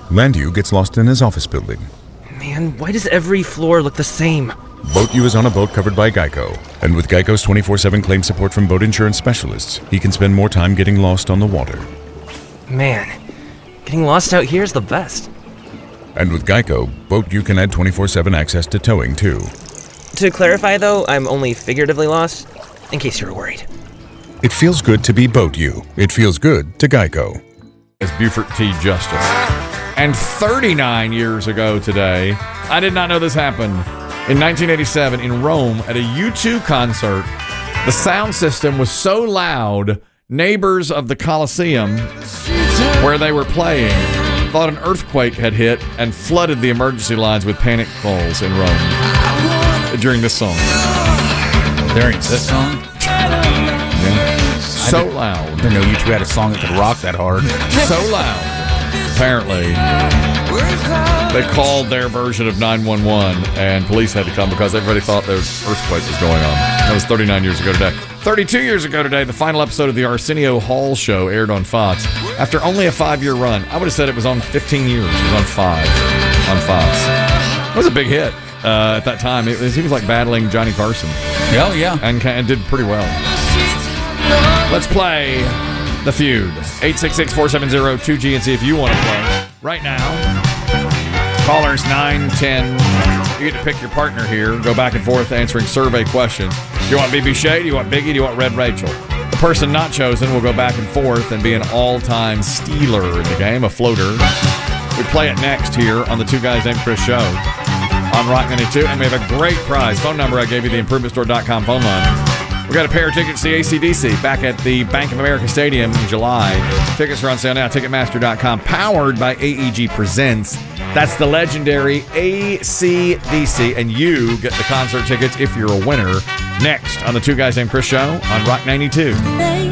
Landu gets lost in his office building. Man, why does every floor look the same? Boat U is on a boat covered by Geico, and with Geico's 24/7 claim support from boat insurance specialists, he can spend more time getting lost on the water. Man, getting lost out here is the best. And with Geico, Boat U can add 24/7 access to towing, too. To clarify, though, I'm only figuratively lost, in case you were worried. It feels good to be Boat U. It feels good to Geico. As Buford T. Justice. And 39 years ago today, I did not know this happened. In 1987, in Rome, at a U2 concert, the sound system was so loud, neighbors of the Colosseum, where they were playing, thought an earthquake had hit and flooded the emergency lines with panic calls in Rome during this song. During this song? Yeah. So loud. I didn't know U2 had a song that could rock that hard. So loud. Apparently, they called their version of 911, and police had to come because everybody thought there was an earthquake was going on. That was 39 years ago today. 32 years ago today, the final episode of the Arsenio Hall Show aired on Fox. After only a 5-year run, I would have said it was on 15 years. It was on 5 on Fox. It was a big hit at that time. He was like battling Johnny Carson. Oh, yeah. And did pretty well. Let's play The Feud. 866-470-2G and see if you want to play right now. Callers 910. You get to pick your partner here. Go back and forth answering survey questions. Do you want BB Shea? Do you want Biggie? Do you want Red Rachel? The person not chosen will go back and forth and be an all-time stealer in the game, a floater. We play it next here on the Two Guys Named Chris show on Rock 92, and we have a great prize. Phone number I gave you, the ImprovementStore.com phone line. We got a pair of tickets to the AC/DC back at the Bank of America Stadium in July. Tickets are on sale now. Ticketmaster.com. Powered by AEG Presents. That's the legendary AC/DC, and you get the concert tickets if you're a winner. Next on the Two Guys Named Chris show on Rock 92.